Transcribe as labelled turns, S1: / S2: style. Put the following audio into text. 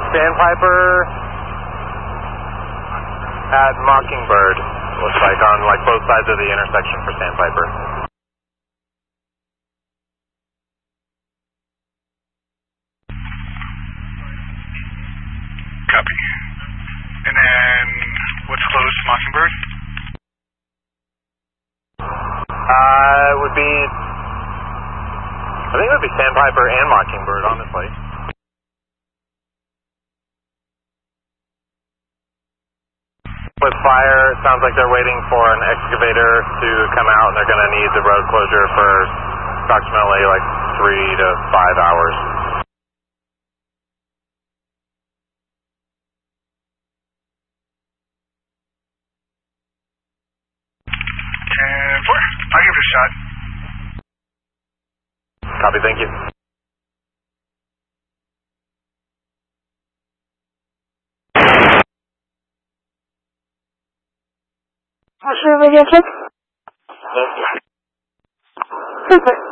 S1: Sandpiper at Mockingbird. Looks like on both sides of the intersection for Sandpiper.
S2: Copy. And then what's close to Mockingbird?
S1: It would be, I think it would be Sandpiper and Mockingbird, honestly. With fire, it sounds like they're waiting for an excavator to come out, and they're going to need the road closure for approximately 3 to 5 hours.
S2: I'll give it a shot.
S1: Copy, thank you.
S3: What's your video check? Super.